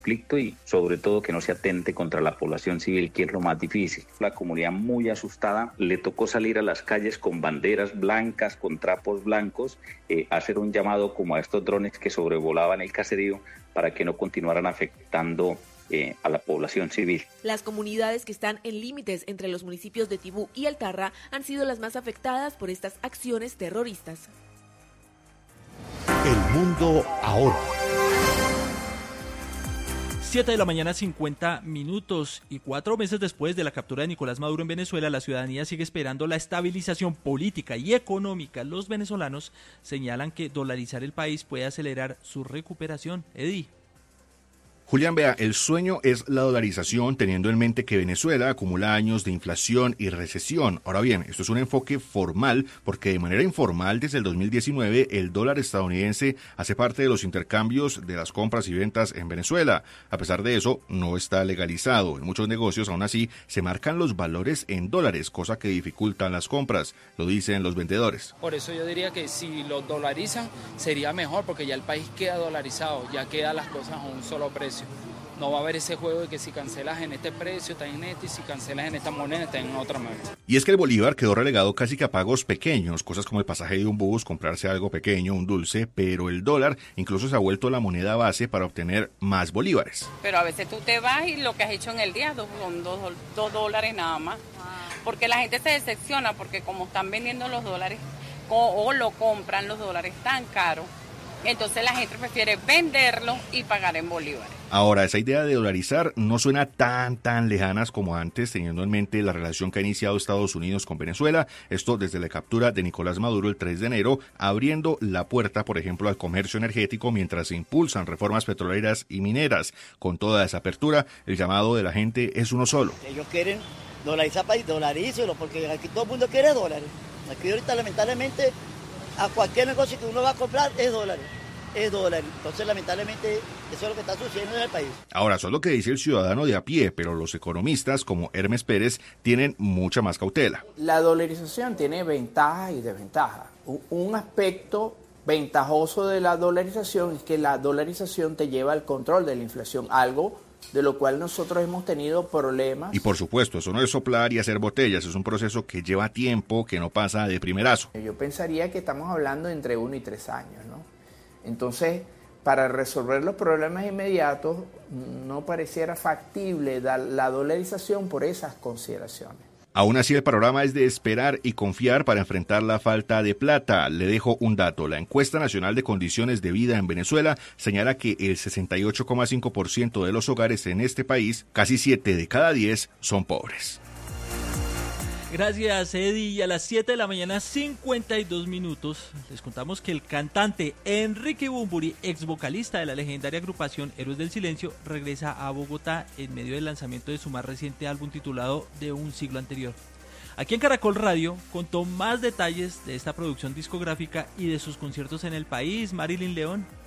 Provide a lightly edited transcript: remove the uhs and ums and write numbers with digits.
conflicto y sobre todo que no se atente contra la población civil, que es lo más difícil. La comunidad muy asustada, le tocó salir a las calles con banderas blancas, con trapos blancos, hacer un llamado como a estos drones que sobrevolaban el caserío para que no continuaran afectando a la población civil. Las comunidades que están en límites entre los municipios de Tibú y Altarra han sido las más afectadas por estas acciones terroristas. El mundo ahora. 7 de la mañana, 50 minutos, y 4 meses después de la captura de Nicolás Maduro en Venezuela, la ciudadanía sigue esperando la estabilización política y económica. Los venezolanos señalan que dolarizar el país puede acelerar su recuperación. Eddie. Julián, vea, el sueño es la dolarización, teniendo en mente que Venezuela acumula años de inflación y recesión. Ahora bien, esto es un enfoque formal, porque de manera informal, desde el 2019, el dólar estadounidense hace parte de los intercambios de las compras y ventas en Venezuela. A pesar de eso, no está legalizado. En muchos negocios, aún así, se marcan los valores en dólares, cosa que dificulta las compras, lo dicen los vendedores. Por eso yo diría que si lo dolarizan, sería mejor, porque ya el país queda dolarizado, ya quedan las cosas a un solo precio. No va a haber ese juego de que si cancelas en este precio, está en este, y si cancelas en esta moneda, está en otra moneda. Y es que el bolívar quedó relegado casi que a pagos pequeños, cosas como el pasaje de un bus, comprarse algo pequeño, un dulce, pero el dólar incluso se ha vuelto la moneda base para obtener más bolívares. Pero a veces tú te vas y lo que has hecho en el día son $2 nada más, porque la gente se decepciona, porque como están vendiendo los dólares o lo compran los dólares tan caros, entonces la gente prefiere venderlo y pagar en bolívares. Ahora, esa idea de dolarizar no suena tan lejanas como antes, teniendo en mente la relación que ha iniciado Estados Unidos con Venezuela, esto desde la captura de Nicolás Maduro el 3 de enero, abriendo la puerta, por ejemplo, al comercio energético mientras se impulsan reformas petroleras y mineras. Con toda esa apertura, el llamado de la gente es uno solo. Ellos quieren dolarizar país, dolarízelo, porque aquí todo el mundo quiere dólares. Aquí ahorita lamentablemente a cualquier negocio que uno va a comprar es dólares. Entonces lamentablemente eso es lo que está sucediendo en el país. Ahora, eso es lo que dice el ciudadano de a pie, pero los economistas como Hermes Pérez tienen mucha más cautela. La dolarización tiene ventajas y desventajas. Un aspecto ventajoso de la dolarización es que la dolarización te lleva al control de la inflación, algo de lo cual nosotros hemos tenido problemas. Y por supuesto, eso no es soplar y hacer botellas, es un proceso que lleva tiempo, que no pasa de primerazo. Yo pensaría que estamos hablando entre 1 y 3 años, ¿no? Entonces, para resolver los problemas inmediatos, no pareciera factible la dolarización por esas consideraciones. Aún así, el panorama es de esperar y confiar para enfrentar la falta de plata. Le dejo un dato. La encuesta nacional de condiciones de vida en Venezuela señala que el 68,5% de los hogares en este país, casi 7 de cada 10, son pobres. Gracias, Eddie. Y a las 7 de la mañana, 52 minutos, les contamos que el cantante Enrique Bunbury, ex vocalista de la legendaria agrupación Héroes del Silencio, regresa a Bogotá en medio del lanzamiento de su más reciente álbum titulado De un siglo anterior. Aquí en Caracol Radio contó más detalles de esta producción discográfica y de sus conciertos en el país. Marilyn León.